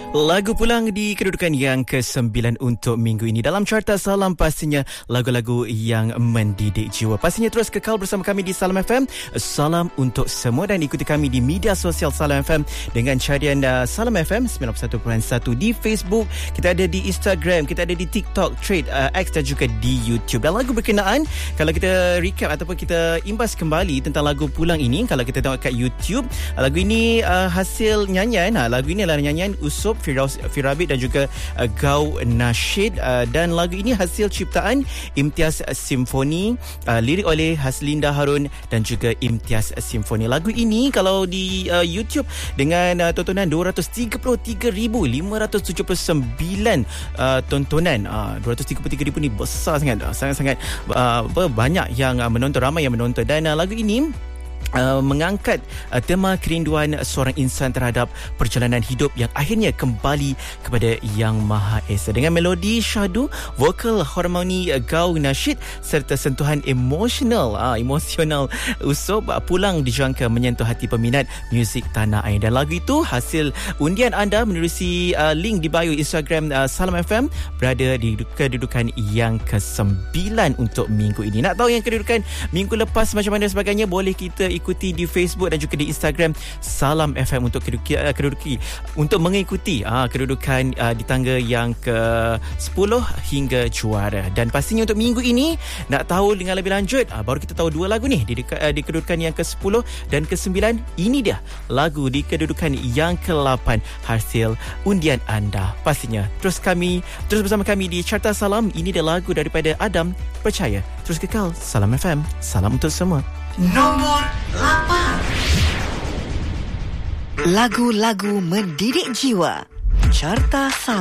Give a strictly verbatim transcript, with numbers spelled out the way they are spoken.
Lagu pulang di kedudukan yang kesembilan untuk minggu ini. Dalam Carta Salam pastinya lagu-lagu yang mendidik jiwa. Pastinya terus kekal bersama kami di Salam F M. Salam untuk semua dan ikuti kami di media sosial Salam F M dengan carian uh, Salam F M sembilan puluh satu perpuluhan satu di Facebook. Kita ada di Instagram, kita ada di TikTok, Thread, uh, X dan juga di YouTube. Dan lagu berkenaan, kalau kita recap ataupun kita imbas kembali tentang lagu pulang ini, kalau kita tengok kat YouTube, lagu ini uh, hasil nyanyian. Ha, lagu ini adalah nyanyian Usop, Firauz, Firabit dan juga uh, Gau Nasheed, uh, dan lagu ini hasil ciptaan Imtiaz Simfoni, uh, lirik oleh Haslinda Harun dan juga Imtiaz Simfoni. Lagu ini kalau di uh, YouTube dengan uh, tontonan dua ratus tiga puluh tiga ribu lima ratus tujuh puluh sembilan uh, tontonan. uh, dua ratus tiga puluh tiga ribu ni besar sangat, uh, sangat-sangat uh, banyak yang uh, menonton, ramai yang menonton. Dan uh, lagu ini Uh, mengangkat uh, tema kerinduan seorang insan terhadap perjalanan hidup yang akhirnya kembali kepada Yang Maha Esa. Dengan melodi syahdu, vokal harmoni uh, Gau Nasheed serta sentuhan emosional uh, emosional Usop, uh, pulang dijangka menyentuh hati peminat muzik tanah air. Dan lagu itu hasil undian anda menerusi uh, link di bio Instagram uh, Salam F M, berada di kedudukan yang kesembilan untuk minggu ini. Nak tahu yang kedudukan minggu lepas macam mana sebagainya, boleh kita ikuti di Facebook dan juga di Instagram Salam F M untuk keduduki, uh, keduduki untuk mengikuti uh, kedudukan uh, di tangga yang ke sepuluh hingga juara. Dan pastinya untuk minggu ini nak tahu dengan lebih lanjut, uh, baru kita tahu dua lagu ni di, uh, di kedudukan yang ke sepuluh dan ke sembilan. Ini dia lagu di kedudukan yang ke lapan hasil undian anda. Pastinya terus kami terus bersama kami di Carta Salam. Ini dia lagu daripada Adam, Percaya. Terus kekal Salam F M. Salam untuk semua. Nombor lapan. Lagu-lagu mendidik jiwa. Carta Salam.